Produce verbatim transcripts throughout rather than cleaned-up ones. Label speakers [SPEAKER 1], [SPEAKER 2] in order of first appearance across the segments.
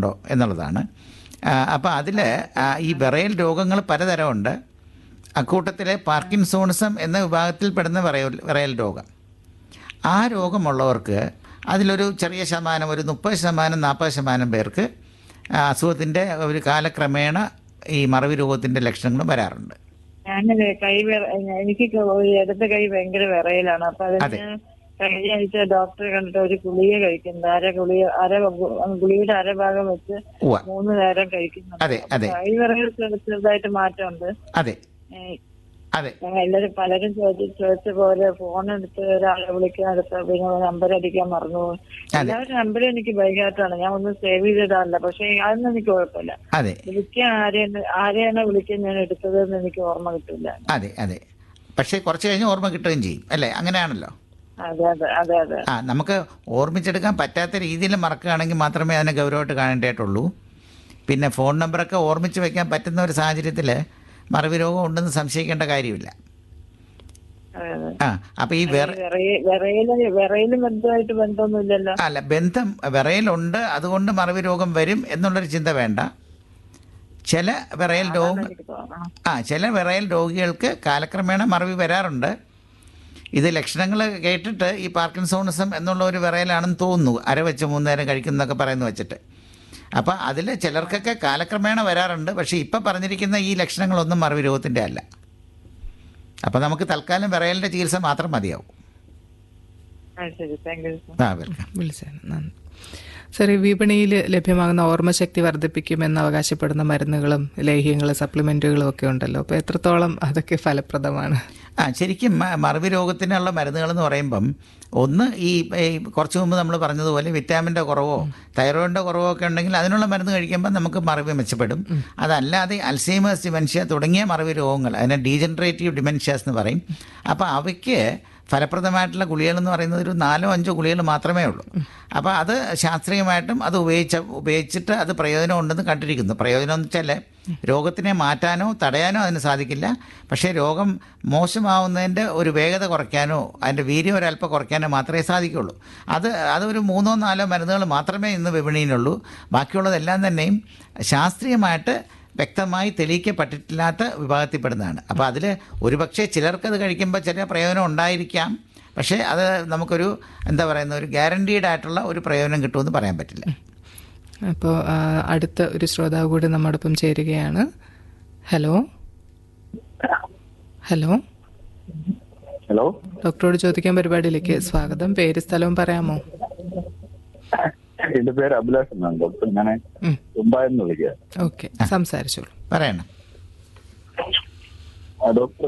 [SPEAKER 1] ഉണ്ടോ എന്നുള്ളതാണ്. അപ്പോൾ അതിൽ ഈ വിറയൽ രോഗങ്ങൾ പലതരമുണ്ട്. അക്കൂട്ടത്തിൽ പാർക്കിൻസോണിസം എന്ന വിഭാഗത്തിൽപ്പെടുന്ന വിറയൽ വിറയൽ രോഗം. ആ രോഗമുള്ളവർക്ക് അതിലൊരു ചെറിയ ശതമാനം, ഒരു മുപ്പത് ശതമാനം നാൽപ്പത് ശതമാനം പേർക്ക് അസുഖത്തിൻ്റെ ഒരു കാലക്രമേണ ഈ മറവി രോഗത്തിൻ്റെ ലക്ഷണങ്ങൾ വരാറുണ്ട്.
[SPEAKER 2] ഞാനല്ലേ കൈ എനിക്ക് ഇടത്തെ കൈ ഭയങ്കര വിറയലാണ്. അപ്പൊ അതിന് കഴിഞ്ഞ ആഴ്ച ഡോക്ടറെ കണ്ടിട്ട് ഒരു ഗുളിക കഴിക്കുന്നത്, അര ഗുളിക അര ഗുളികയുടെ അരഭാഗം വെച്ച് മൂന്ന് നേരം കഴിക്കുന്നുണ്ട്. കൈ വിറയൽ ചെറുതായിട്ട് മാറ്റമുണ്ട്.
[SPEAKER 1] അതെ അതെ
[SPEAKER 2] എല്ലാരും പലരും ചോദിച്ചു ചോദിച്ച പോലെ ഫോൺ എടുത്ത് ഒരാളെ വിളിക്കാൻ എടുത്ത് പിന്നെ നമ്പർ അടിക്കാൻ മറന്നു പോകും. എല്ലാവരും നമ്പർ എനിക്ക് ബൈഹാർട്ടാണ്, ഞാൻ ഒന്നും സേവ് ചെയ്തിടാറില്ല. പക്ഷെ അതൊന്നും എനിക്ക് കുഴപ്പമില്ല. വിളിക്കാൻ ആരെയാണ് ആരെയാണ് വിളിക്കാൻ ഞാൻ എടുത്തതെന്ന് എനിക്ക് ഓർമ്മ കിട്ടില്ല.
[SPEAKER 1] അതെ അതെ പക്ഷെ കുറച്ച് കഴിഞ്ഞ് ഓർമ്മ കിട്ടുകയും ചെയ്യും അല്ലേ? അങ്ങനെയാണല്ലോ.
[SPEAKER 2] അതെ അതെ അതെ അതെ
[SPEAKER 1] ആ നമുക്ക് ഓർമ്മിച്ചെടുക്കാൻ പറ്റാത്ത രീതിയിൽ മറക്കുകയാണെങ്കിൽ മാത്രമേ അതിനെ ഗൗരവമായിട്ട് കാണേണ്ടതായിട്ടുള്ളൂ. പിന്നെ ഫോൺ നമ്പറൊക്കെ ഓർമ്മിച്ച് വെക്കാൻ പറ്റുന്ന ഒരു സാഹചര്യത്തിൽ മറവി രോഗം ഉണ്ടെന്ന് സംശയിക്കേണ്ട കാര്യമില്ല. ആ അപ്പോൾ ഈ
[SPEAKER 2] ബന്ധമായിട്ട് ബന്ധമൊന്നുമില്ലല്ലോ.
[SPEAKER 1] അല്ല, ബന്ധം വിറയലുണ്ട്, അതുകൊണ്ട് മറവി രോഗം വരും എന്നുള്ളൊരു ചിന്ത വേണ്ട. ചില വിറയൽ രോഗം ആ ചില വിറയൽ രോഗികൾക്ക് കാലക്രമേണ മറവി വരാറുണ്ട്. ഇത് ലക്ഷണങ്ങൾ കേട്ടിട്ട് ഈ പാർക്കിൻസോണിസം എന്നുള്ള ഒരു വിറയലാണെന്ന് തോന്നുന്നു, അര വെച്ച് മൂന്ന് നേരം കഴിക്കുന്നതൊക്കെ പറയുന്നു വെച്ചിട്ട്. അപ്പോൾ അതിൽ ചിലർക്കൊക്കെ കാലക്രമേണ വരാറുണ്ട്. പക്ഷേ ഇപ്പം പറഞ്ഞിരിക്കുന്ന ഈ ലക്ഷണങ്ങളൊന്നും മറവി രോഗത്തിൻ്റെ അല്ല. അപ്പോൾ നമുക്ക് തൽക്കാലം വിറയലിൻ്റെ ചികിത്സ മാത്രം മതിയാവും. ആ വെൽക്കം.
[SPEAKER 3] വിളിച്ചതിന് നന്ദി. സാർ, ഈ വിപണിയിൽ ലഭ്യമാകുന്ന ഓർമ്മശക്തി വർദ്ധിപ്പിക്കുമെന്ന് അവകാശപ്പെടുന്ന മരുന്നുകളും ലേഹ്യങ്ങളും സപ്ലിമെൻറ്റുകളും ഒക്കെ ഉണ്ടല്ലോ. അപ്പോൾ എത്രത്തോളം അതൊക്കെ ഫലപ്രദമാണ്?
[SPEAKER 1] ആ ശരിക്കും മറവി രോഗത്തിനുള്ള മരുന്നുകളെന്ന് പറയുമ്പം ഒന്ന് ഈ കുറച്ച് മുമ്പ് നമ്മൾ പറഞ്ഞതുപോലെ വിറ്റാമിൻ്റെ കുറവോ തൈറോയിഡിൻ്റെ കുറവോ ഒക്കെ ഉണ്ടെങ്കിൽ അതിനുള്ള മരുന്ന് കഴിക്കുമ്പോൾ നമുക്ക് മറവി മെച്ചപ്പെടും. അതല്ലാതെ അൽസൈമേഴ്സ് ഡിമെൻഷ്യ തുടങ്ങിയ മറവി രോഗങ്ങൾ, അതിനെ ഡീജനറേറ്റീവ് ഡിമെൻഷ്യാസ് എന്ന് പറയും. അപ്പോൾ അവയ്ക്ക് ഫലപ്രദമായിട്ടുള്ള ഗുളികകളെന്ന് പറയുന്നത് ഒരു നാലോ അഞ്ചോ ഗുളികകൾ മാത്രമേ ഉള്ളൂ. അപ്പോൾ അത് ശാസ്ത്രീയമായിട്ടും അത് ഉപയോഗിച്ച ഉപയോഗിച്ചിട്ട് അത് പ്രയോജനം ഉണ്ടെന്ന് കണ്ടിരിക്കുന്നു. പ്രയോജനം എന്ന് വെച്ചാൽ രോഗത്തിനെ മാറ്റാനോ തടയാനോ അതിന് സാധിക്കില്ല. പക്ഷേ രോഗം മോശമാവുന്നതിൻ്റെ ഒരു വേഗത കുറയ്ക്കാനോ അതിൻ്റെ വീര്യം ഒരല്പം കുറയ്ക്കാനോ മാത്രമേ സാധിക്കുള്ളൂ. അത് അതൊരു മൂന്നോ നാലോ മരുന്നുകൾ മാത്രമേ ഇന്ന് വിപണിയിലുള്ളൂ. ബാക്കിയുള്ളതെല്ലാം തന്നെയും ശാസ്ത്രീയമായിട്ട് വ്യക്തമായി തെളിയിക്കപ്പെട്ടിട്ടില്ലാത്ത വിഭാഗത്തിൽപ്പെടുന്നതാണ്. അപ്പോൾ അതിൽ ഒരുപക്ഷെ ചിലർക്കത് കഴിക്കുമ്പോൾ ചില പ്രയോജനം ഉണ്ടായിരിക്കാം. പക്ഷേ അത് നമുക്കൊരു എന്താ പറയുന്ന ഒരു ഗ്യാരണ്ടീഡ് ആയിട്ടുള്ള ഒരു പ്രയോജനം കിട്ടുമെന്ന് പറയാൻ പറ്റില്ല.
[SPEAKER 3] അപ്പോൾ അടുത്ത ഒരു ശ്രോതാവ് കൂടി നമ്മോടൊപ്പം ചേരുകയാണ്. ഹലോ ഹലോ
[SPEAKER 4] ഹലോ
[SPEAKER 3] ഡോക്ടറോട് ചോദിക്കാൻ പരിപാടിയിലേക്ക് സ്വാഗതം. പേര് സ്ഥലവും പറയാമോ?
[SPEAKER 4] എന്റെ പേര് അഭിലാഷ് എന്നാണ് ഡോക്ടർ. ഞാൻ മുംബൈന്ന് വിളിക്കുക.
[SPEAKER 3] ഓക്കെ, സംസാരിച്ചോളൂ.
[SPEAKER 1] പറയണം
[SPEAKER 4] ഡോക്ടർ.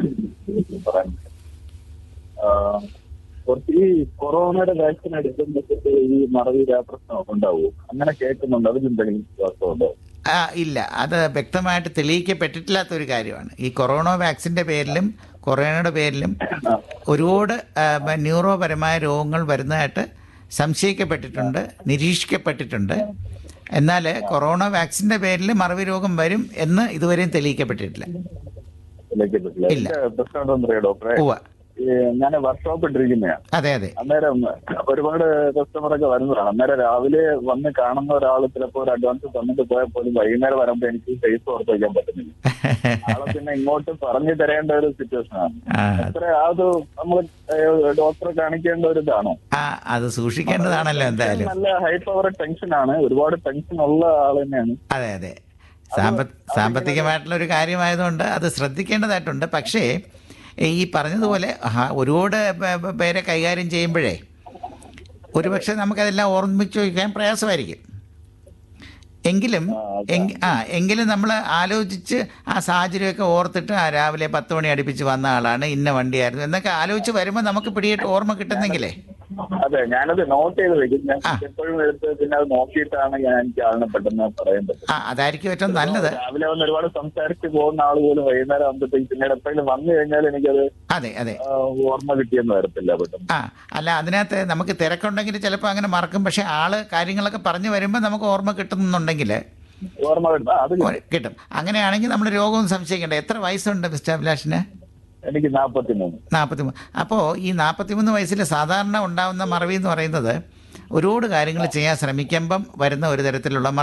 [SPEAKER 4] കുറച്ച് ഈ കൊറോണയുടെ വാക്സിൻ എടുക്കുമ്പോഴത്തേക്ക് ഈ മറവി പ്രശ്നം ഉണ്ടാവുമോ? അങ്ങനെ കേൾക്കുന്നുണ്ട്. അതിലെന്തെങ്കിലും വിശ്വാസമുണ്ടോ?
[SPEAKER 1] ആ ഇല്ല, അത് വ്യക്തമായിട്ട് തെളിയിക്കപ്പെട്ടിട്ടില്ലാത്തൊരു കാര്യമാണ്. ഈ കൊറോണ വാക്സിൻ്റെ പേരിലും കൊറോണയുടെ പേരിലും ഒരുപാട് ന്യൂറോപരമായ രോഗങ്ങൾ വരുന്നതായിട്ട് സംശയിക്കപ്പെട്ടിട്ടുണ്ട്, നിരീക്ഷിക്കപ്പെട്ടിട്ടുണ്ട്. എന്നാൽ കൊറോണ വാക്സിൻ്റെ പേരിൽ മറവി രോഗം വരും എന്ന് ഇതുവരെയും തെളിയിക്കപ്പെട്ടിട്ടില്ല. ഇല്ല.
[SPEAKER 4] ഡോക്ടറെ, ഞാൻ വർക്ക്ഷോപ്പ് ഇട്ടിരിക്കുന്നതാണ്.
[SPEAKER 1] അതെ അതെ
[SPEAKER 4] അന്നേരം ഒരുപാട് കസ്റ്റമറൊക്കെ വരുന്നതാണ്. അന്നേരം രാവിലെ വന്ന് കാണുന്ന ഒരാൾ ചിലപ്പോൾ ഒരു അഡ്വാൻസ് തന്നിട്ട് പോയാൽ പോലും വൈകുന്നേരം വരുമ്പോൾ എനിക്ക് ഫേസ് ഓർത്ത് വയ്ക്കാൻ പറ്റുന്നില്ല. ആളെ പിന്നെ ഇങ്ങോട്ട് പറഞ്ഞു തരേണ്ട ഒരു സിറ്റുവേഷൻ ആണ്. അത്ര അത് നമ്മൾ ഡോക്ടറെ കാണിക്കേണ്ട ഒരു ഇതാണോ?
[SPEAKER 1] അത് സൂക്ഷിക്കേണ്ടതാണല്ലോ. എന്തായാലും
[SPEAKER 4] നല്ല ഹൈ പവർ ടെൻഷനാണ്, ഒരുപാട് ടെൻഷൻ ഉള്ള ആൾ തന്നെയാണ്.
[SPEAKER 1] അതെ അതെ സാമ്പത്തികമായിട്ടുള്ള ഒരു കാര്യമായതുകൊണ്ട് അത് ശ്രദ്ധിക്കേണ്ടതായിട്ടുണ്ട്. പക്ഷേ ഈ പറഞ്ഞതുപോലെ ഒരുപാട് പേരെ കൈകാര്യം ചെയ്യുമ്പോഴേ ഒരുപക്ഷെ നമുക്കതെല്ലാം ഓർമ്മിച്ച് വയ്ക്കാൻ പ്രയാസമായിരിക്കും. എങ്കിലും ആ എങ്കിലും നമ്മൾ ആലോചിച്ച് ആ സാഹചര്യമൊക്കെ ഓർത്തിട്ട് ആ രാവിലെ പത്ത് മണി അടുപ്പിച്ച് വന്ന ആളാണ്, ഇന്ന വണ്ടിയായിരുന്നു എന്നൊക്കെ ആലോചിച്ച് വരുമ്പോൾ നമുക്ക് പിടിയിട്ട് ഓർമ്മ കിട്ടുന്നെങ്കിലേ.
[SPEAKER 4] അതെ, ഞാനത് നോട്ട് ചെയ്ത് വെക്കും. ഞാൻ എപ്പോഴും എടുത്ത് പിന്നെ അത് നോക്കിയിട്ടാണ് ഞാൻ എനിക്ക് ആളിനെ പെട്ടെന്ന് പറയാൻ പറ്റും.
[SPEAKER 1] ആ അതായിരിക്കും ഏറ്റവും നല്ലത്.
[SPEAKER 4] രാവിലെ വന്ന് ഒരുപാട് സംസാരിച്ച് പോകുന്ന ആൾ പോലും വൈകുന്നേരം ആകുമ്പോഴത്തേക്ക് പിന്നീട് എപ്പോഴും വന്നു കഴിഞ്ഞാൽ എനിക്കത്
[SPEAKER 1] അതെ അതെ
[SPEAKER 4] ഓർമ്മ കിട്ടിയെന്ന് വരത്തില്ല പെട്ടെന്ന്.
[SPEAKER 1] ആ അല്ല, അതിനകത്ത് നമുക്ക് തിരക്കുണ്ടെങ്കിൽ ചിലപ്പോൾ അങ്ങനെ മറക്കും. പക്ഷെ ആള് കാര്യങ്ങളൊക്കെ പറഞ്ഞു വരുമ്പോൾ നമുക്ക് ഓർമ്മ കിട്ടുന്നുണ്ടെങ്കിൽ
[SPEAKER 4] ഓർമ്മ കിട്ടും, അത്
[SPEAKER 1] കിട്ടും. അങ്ങനെയാണെങ്കിൽ നമ്മൾ രോഗവും സംശയിക്കേണ്ട. എത്ര വയസ്സുണ്ട് മിസ്റ്റർ അഭിലാഷിന്?
[SPEAKER 4] എനിക്ക് നാൽപ്പത്തി മൂന്ന്
[SPEAKER 1] നാൽപ്പത്തി മൂന്ന് അപ്പോൾ ഈ നാൽപ്പത്തിമൂന്ന് വയസ്സിൽ സാധാരണ ഉണ്ടാകുന്ന മറവി എന്ന് പറയുന്നത് ഒരുപാട് കാര്യങ്ങൾ ചെയ്യാൻ ശ്രമിക്കുമ്പം വരുന്ന ഒരു തരത്തിലുള്ള